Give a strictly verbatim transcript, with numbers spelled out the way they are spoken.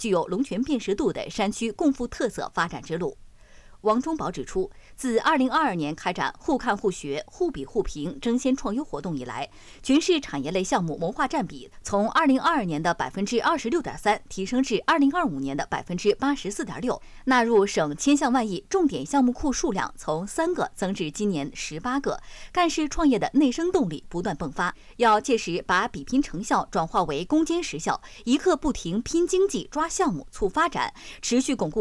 具有龙泉辨识度的山区共富特色发展之路。王忠宝指出，自二零二二年开展互看互学、互比互评争先创优活动以来，群市产业类项目谋划占比从二零二二年的百分之二十六点三提升至二零二五年的百分之八十四点六，纳入省千项万亿重点项目库数量从三个增至今年十八个，干事创业的内生动力不断迸发。要切实把比拼成效转化为攻坚实效，一刻不停拼经济、抓项目、促发展，持续巩固